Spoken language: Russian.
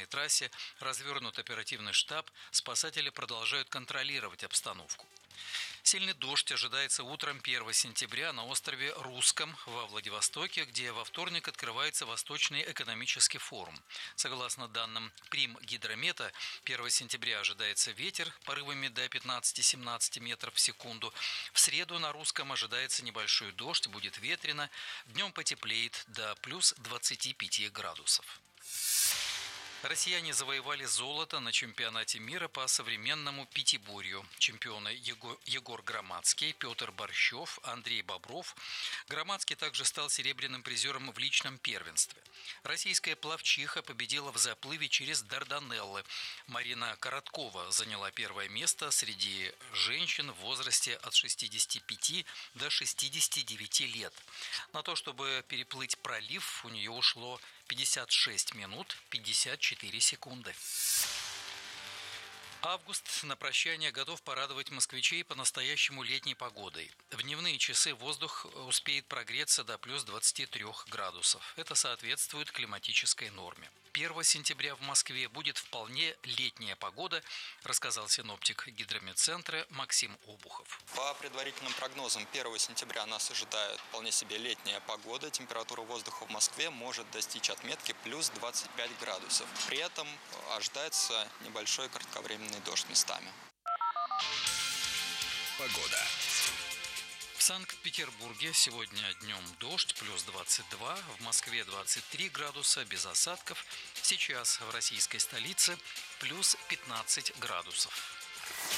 трассе развернут оперативный штаб, спасатели продолжают контролировать обстановку. Сильный дождь ожидается утром 1 сентября на острове Русском во Владивостоке, где во вторник открывается Восточный экономический форум. Согласно данным Примгидромета, 1 сентября ожидается ветер порывами до 15-17 метров в секунду. В среду на Русском ожидается небольшой дождь, будет ветрено. Днем потеплеет до плюс 25 градусов. Россияне завоевали золото на чемпионате мира по современному пятиборью. Чемпионы Егор Громадский, Петр Борщев, Андрей Бобров. Громадский также стал серебряным призером в личном первенстве. Российская пловчиха победила в заплыве через Дарданеллы. Марина Короткова заняла первое место среди женщин в возрасте от 65 до 69 лет. На то, чтобы переплыть пролив, у нее ушло 56 минут 54 секунды. Август на прощание готов порадовать москвичей по-настоящему летней погодой. В дневные часы воздух успеет прогреться до плюс 23 градусов. Это соответствует климатической норме. 1 сентября в Москве будет вполне летняя погода, рассказал синоптик Гидрометцентра Максим Обухов. По предварительным прогнозам 1 сентября нас ожидает вполне себе летняя погода. Температура воздуха в Москве может достичь отметки плюс 25 градусов. При этом ожидается небольшой кратковременный дождь местами. Погода. В Санкт-Петербурге сегодня днем дождь, плюс 22, в Москве 23 градуса, без осадков. Сейчас в российской столице плюс 15 градусов.